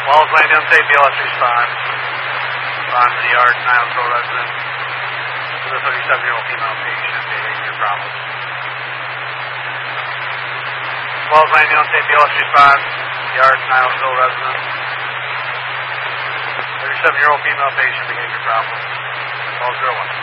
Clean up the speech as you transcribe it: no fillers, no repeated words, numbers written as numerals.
Wells Lane, unsafe BLS response. Respond to the yard, Niles Road resident. This is a 37-year-old female patient, behavior problems. Wells Lane, unsafe BLS response. Yard, Niles Road resident. 37-year-old female patient, behavior problems. 1201.